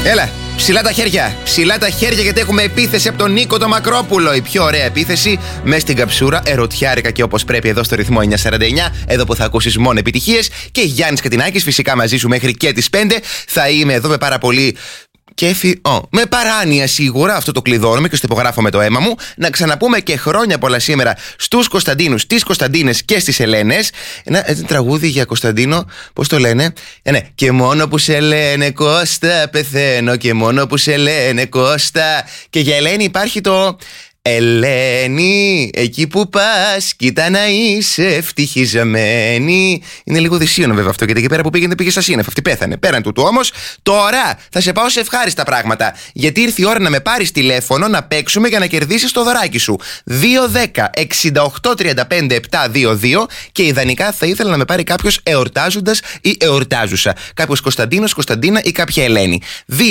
Έλα, ψηλά τα χέρια. Ψηλά τα χέρια, γιατί έχουμε επίθεση από τον Νίκο το Μακρόπουλο. Η πιο ωραία επίθεση μέσα στην καψούρα, ερωτιάρικα και όπως πρέπει εδώ στο ρυθμό 949. Εδώ που θα ακούσεις μόνο επιτυχίες. Και Γιάννης Κατινάκης, φυσικά μαζί σου μέχρι και τις 5. Θα είμαι εδώ με πάρα πολύ. Με παράνοια σίγουρα, αυτό το κλειδώνομαι και στο υπογράφω με το αίμα μου. Να ξαναπούμε και χρόνια πολλά σήμερα στους Κωνσταντίνους, στις Κωνσταντίνες και στις Ελένες. Ένα τραγούδι για Κωνσταντίνο, πώς το λένε? Ναι. Και μόνο που σε λένε Κώστα πεθαίνω, και μόνο που σε λένε Κώστα. Και για Ελένη υπάρχει το Ελένη, εκεί που πας, κοίτα να είσαι ευτυχισμένη. Είναι λίγο δυσίωνο βέβαια αυτό, γιατί εκεί πέρα που πήγε στα σύννεφα. Αυτή πέθανε. Πέραν τούτου όμως, τώρα θα σε πάω σε ευχάριστα πράγματα. Γιατί ήρθε η ώρα να με πάρεις τηλέφωνο να παίξουμε για να κερδίσεις το δωράκι σου. 210-68-35-722. Και ιδανικά θα ήθελα να με πάρει κάποιος εορτάζοντας ή εορτάζουσα. Κάποιος Κωνσταντίνος, Κωνσταντίνα ή κάποια Ελένη.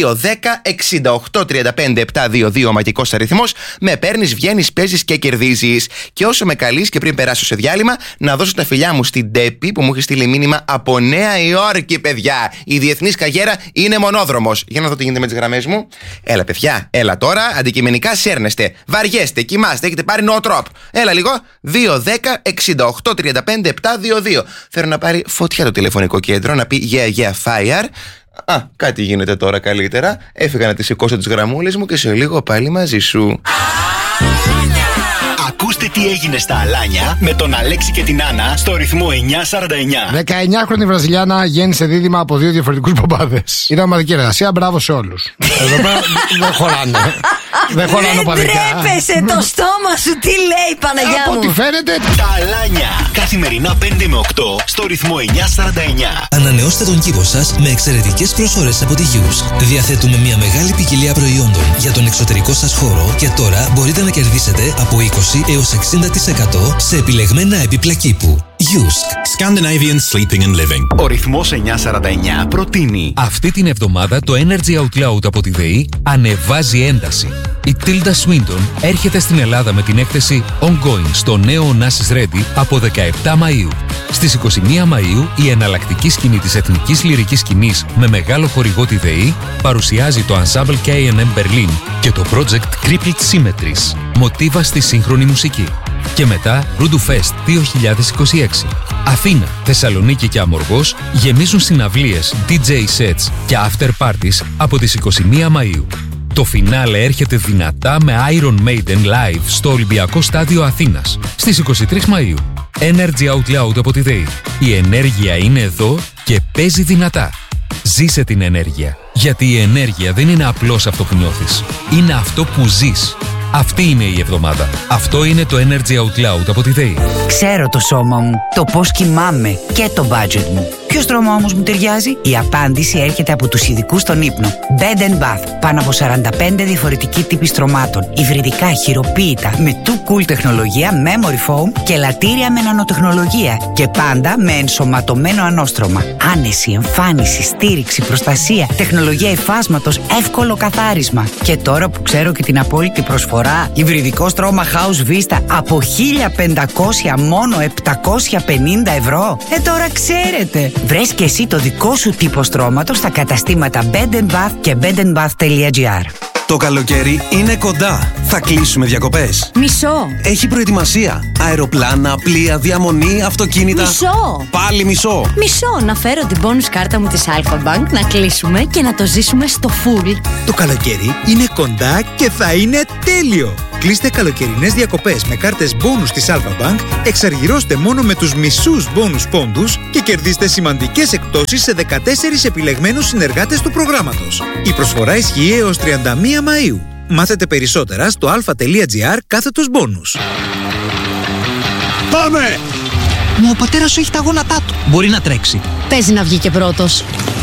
210-68-35-722, ο μαγικός αριθμός. Με παίρνεις, βγαίνεις, παίζεις και κερδίζεις. Και όσο με καλείς και πριν περάσω σε διάλειμμα, να δώσω τα φιλιά μου στην Ντέπη που μου έχει στείλει μήνυμα από Νέα Υόρκη, παιδιά. Η διεθνής καγέρα είναι μονόδρομος. Για να δω τι γίνεται με τις γραμμές μου. Έλα, παιδιά, έλα τώρα. Αντικειμενικά σέρνεστε, βαριέστε, κοιμάστε, έχετε πάρει νοοτρόπ. Έλα λίγο. 210-68-35-722. Θέλω να πάρει φωτιά το τηλεφωνικό κέντρο, να πει yeah, fire. Κάτι γίνεται τώρα καλύτερα. Έφυγα να τη σηκώσω τις γραμμούλες μου και σε λίγο πάλι μαζί σου. Ακούστε τι έγινε στα Αλάνια με τον Αλέξη και την Άννα στο ρυθμό 949. 19χρονη Βραζιλιάνα γέννησε δίδυμα από 2 διαφορετικούς παπάδες. Ήταν ομαδική εργασία, μπράβο σε όλους. Εδώ πέρα δεν χωράνε. Δεν χωράνε οπαδικά. Δεν τρέπεσαι το στόμα σου, τι λέει, Παναγιά μου. Από ό,τι φαίνεται. Τα Αλάνια, καθημερινά 5 με 8 στο ρυθμό 949. Ανανεώστε τον κήπο σας με εξαιρετικές προσφορές από τη Yusk. Διαθέτουμε μια μεγάλη ποικιλία προϊόντων για τον εξωτερικό σας χώρο και τώρα μπορείτε να κερδίσετε από 20 έως 60% σε επιλεγμένα έπιπλα κήπου. Yusk. Scandinavian Sleeping and Living. Ο ρυθμός 949 προτείνει. Αυτή την εβδομάδα το Energy Out Loud από τη ΔΕΗ ανεβάζει ένταση. Η Tilda Swinton έρχεται στην Ελλάδα με την έκθεση Ongoing στο νέο Onassis Ready από 17 Μαΐου. Στις 21 Μαΐου η εναλλακτική σκηνή της εθνικής λυρικής σκηνής με μεγάλο χορηγό τη ΔΕΗ παρουσιάζει το Ensemble K&M Berlin και το project Crippled Symmetries, μοτίβα στη σύγχρονη μουσική. Και μετά Rudu Fest 2026. Αθήνα, Θεσσαλονίκη και Αμοργός γεμίζουν συναυλίες, DJ sets και after parties από τις 21 Μαΐου. Το φινάλε έρχεται δυνατά με Iron Maiden live στο Ολυμπιακό Στάδιο Αθήνας στις 23 Μαΐου. Energy Out Loud από τη ΔΕΗ. Η ενέργεια είναι εδώ και παίζει δυνατά. Ζήσε την ενέργεια. Γιατί η ενέργεια δεν είναι απλώς αυτό που νιώθεις. Είναι αυτό που ζεις. Αυτή είναι η εβδομάδα. Αυτό είναι το Energy Out Loud από τη ΔΕΗ. Ξέρω το σώμα μου, το πώς κοιμάμαι και το budget μου. Ποιο στρώμα όμως μου ταιριάζει? Η απάντηση έρχεται από τους ειδικούς στον ύπνο. Bed & Bath. Πάνω από 45 διαφορετικοί τύποι στρωμάτων. Υβριδικά, χειροποίητα, με too cool τεχνολογία, memory foam και λατήρια με νανοτεχνολογία. Και πάντα με ενσωματωμένο ανώστρωμα. Άνεση, εμφάνιση, στήριξη, προστασία, τεχνολογία υφάσματος, εύκολο καθάρισμα. Και τώρα που ξέρω και την απόλυτη προσφορά, υβριδικό στρώμα House Vista από 1.500 μόνο 750 ευρώ. Τώρα ξέρετε. Βρες και εσύ το δικό σου τύπο στρώματος στα καταστήματα Bed & Bath και bedandbath.gr. Το καλοκαίρι είναι κοντά. Θα κλείσουμε διακοπές. Μισό. Έχει προετοιμασία. Αεροπλάνα, πλοία, διαμονή, αυτοκίνητα. Μισό. Πάλι μισό. Μισό. Να φέρω την bonus κάρτα μου της Alpha Bank, να κλείσουμε και να το ζήσουμε στο full. Το καλοκαίρι είναι κοντά και θα είναι τέλειο. Κλείστε καλοκαιρινές διακοπές με κάρτες bonus της Alpha Bank, εξαργυρώστε μόνο με τους μισούς bonus πόντους και κερδίστε σημαντικές εκπτώσεις σε 14 επιλεγμένους συνεργάτες του προγράμματος. Η προσφορά ισχύει έως 31 Μαΐου. Μάθετε περισσότερα στο alpha.gr/bonus. Πάμε! Μα ο πατέρας σου έχει τα γόνατά του. Μπορεί να τρέξει. Παίζει να βγει και πρώτος.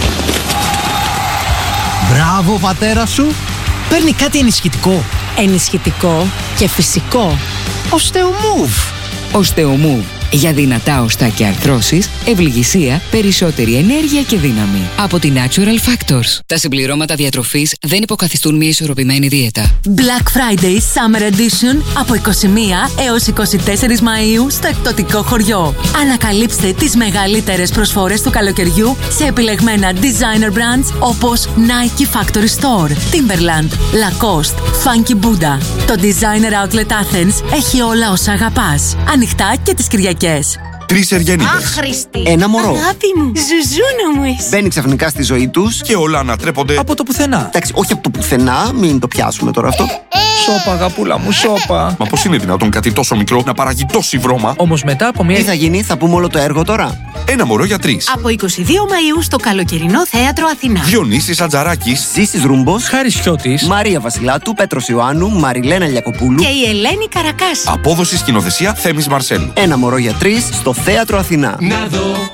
Μπράβο, πατέρα σου. Παίρνει κάτι ενισχυτικό. Ενισχυτικό και φυσικό. Osteomove. Osteomove. Για δυνατά οστά και αρθρώσεις, ευληγησία, περισσότερη ενέργεια και δύναμη. Από τη Natural Factors. Τα συμπληρώματα διατροφής δεν υποκαθιστούν μια ισορροπημένη δίαιτα. Black Friday Summer Edition από 21 έως 24 Μαΐου στο εκπτωτικό χωριό. Ανακαλύψτε τις μεγαλύτερες προσφορές του καλοκαιριού σε επιλεγμένα designer brands όπως Nike Factory Store, Timberland, Lacoste, Funky Buddha. Το Designer Outlet Athens έχει όλα όσα αγαπάς. Ανοιχτά και τις Κυριακές. 3 Εργενίδες. Άχρηστη. Ένα μωρό. Αγάπη μου, ζουζούνα μου εσύ. Μπαίνει ξαφνικά στη ζωή τους και όλα ανατρέπονται από το πουθενά. Εντάξει, όχι από το πουθενά, μην το πιάσουμε τώρα αυτό. Σώπα, αγαπούλα μου, σώπα. Μα πώς είναι δυνατόν κάτι τόσο μικρό να παράγει τόση βρώμα? Όμως μετά από μια. Τι θα γίνει, θα πούμε όλο το έργο τώρα. Ένα μωρό για 3. Από 22 Μαΐου στο καλοκαιρινό θέατρο Αθηνά. Διονύσης Ατζαράκης, Ζήσης Ρούμπος, Χάρης Χιώτης, Μαρία Βασιλάτου, Πέτρος Ιωάννου, Μαριλένα Λιακοπούλου και η Ελένη Καρακάση. απόδοση σκηνοθεσία Θέμης Μαρσέλου. Ένα μωρό για 3 στο θέατρο Αθηνά. Να δω